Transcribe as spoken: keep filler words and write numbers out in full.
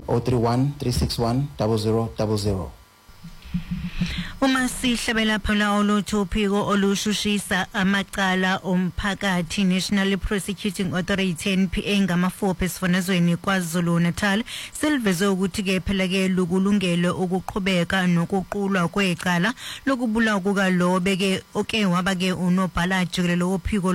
zero three one three six one zero zero zero zero. Uma sihlabela phela oluthopiko olushushisa amacala omphakathi National Prosecuting Authority N P A ngama four esifundazweni KwaZulu Natal silveze ukuthi ke phela ke lukulungele ukuqhubeka nokuqulwa kwecala lokubulawa kuka lo beke oke waba ke unobhala jikelele ophiko